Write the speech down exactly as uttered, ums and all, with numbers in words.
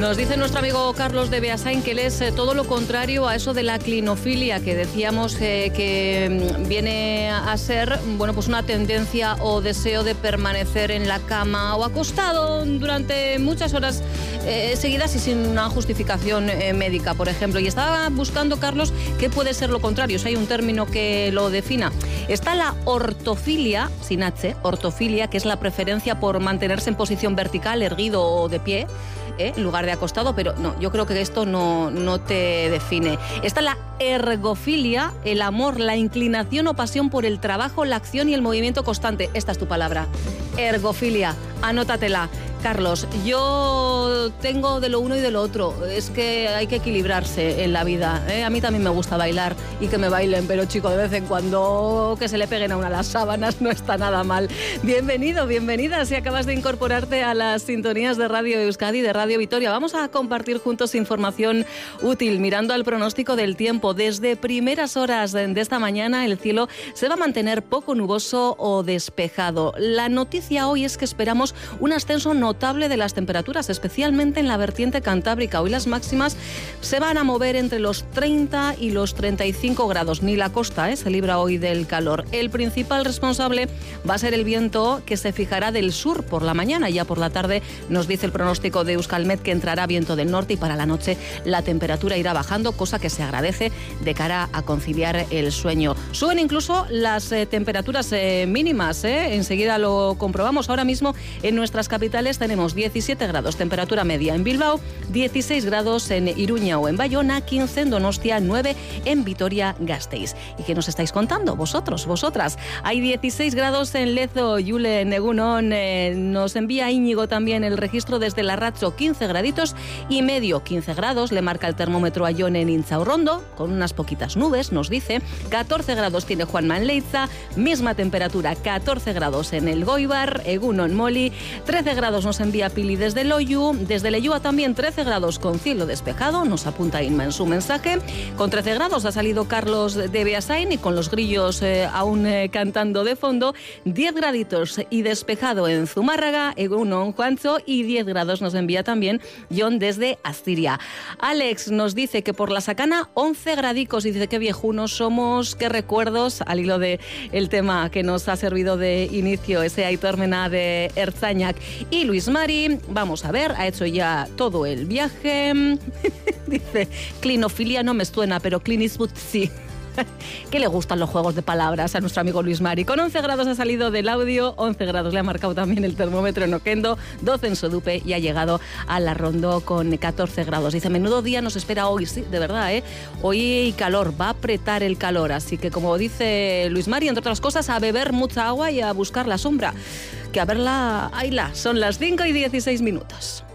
Nos dice nuestro amigo Carlos de Beasain que él es eh, todo lo contrario a eso de la clinofilia, que decíamos eh, que viene a ser, bueno, pues una tendencia o deseo de permanecer en la cama o acostado durante muchas horas eh, seguidas y sin una justificación eh, médica, por ejemplo. Y estaba buscando, Carlos, qué puede ser lo contrario, si hay un término que lo defina. Está la ortofilia, sin H, ortofilia, que es la preferencia por mantenerse en posición vertical, erguido o de pie, ¿Eh? en lugar de acostado, pero no, yo creo que esto no, no te define. Está la ergofilia, el amor, la inclinación o pasión por el trabajo, la acción y el movimiento constante. Esta es tu palabra, ergofilia, anótatela. Carlos, yo tengo de lo uno y de lo otro. Es que hay que equilibrarse en la vida, ¿eh? A mí también me gusta bailar y que me bailen, pero chico, de vez en cuando que se le peguen a una las sábanas no está nada mal. Bienvenido, bienvenida si acabas de incorporarte a las sintonías de Radio Euskadi, de Radio Vitoria. Vamos a compartir juntos información útil mirando al pronóstico del tiempo. Desde primeras horas de esta mañana el cielo se va a mantener poco nuboso o despejado. La noticia hoy es que esperamos un ascenso notable notable de las temperaturas, especialmente en la vertiente cantábrica. Hoy las máximas se van a mover entre los treinta y los treinta y cinco grados. Ni la costa ¿eh? se libra hoy del calor. El principal responsable va a ser el viento que se fijará del sur por la mañana. Ya por la tarde nos dice el pronóstico de Euskalmet que entrará viento del norte y para la noche la temperatura irá bajando, cosa que se agradece de cara a conciliar el sueño. Suben incluso las eh, temperaturas eh, mínimas. ¿eh? Enseguida lo comprobamos. Ahora mismo en nuestras capitales tenemos diecisiete grados, temperatura media en Bilbao, dieciséis grados en Iruña o en Bayona, quince en Donostia, nueve en Vitoria-Gasteiz. ¿Y qué nos estáis contando vosotros, vosotras? Hay dieciséis grados en Lezo, Yule, Negunon, eh, nos envía Íñigo también el registro desde Larracho, quince graditos y medio, quince grados, le marca el termómetro a Jon en Inchaurrondo, con unas poquitas nubes, nos dice, catorce grados tiene Juanma en Leiza, misma temperatura, catorce grados en el Goibar, Egunon Moli, trece grados nos envía Pili desde Loiu, desde Leyúa también trece grados con cielo despejado, nos apunta Inma en su mensaje, con trece grados ha salido Carlos de Beasain y con los grillos eh, aún eh, cantando de fondo, diez graditos y despejado en Zumárraga, Egunon Juancho, y diez grados nos envía también Jon desde Astiria. Alex nos dice que por la Sacana once gradicos y dice qué viejunos somos, qué recuerdos, al hilo de el tema que nos ha servido de inicio, ese Aitor Mena de Ertzañak. Y Luis Mari, vamos a ver, ha hecho ya todo el viaje. Dice, clinofilia no me suena, pero Clint Eastwood sí. ¿Qué le gustan los juegos de palabras a nuestro amigo Luis Mari? Con once grados ha salido del audio, once grados le ha marcado también el termómetro en Oquendo, doce en Sodupe y ha llegado a La Rondo con catorce grados. Dice, menudo día nos espera hoy, sí, de verdad, ¿eh? Hoy hay calor, va a apretar el calor, así que como dice Luis Mari, entre otras cosas, a beber mucha agua y a buscar la sombra, que a verla, ahí la, son las cinco y dieciséis minutos.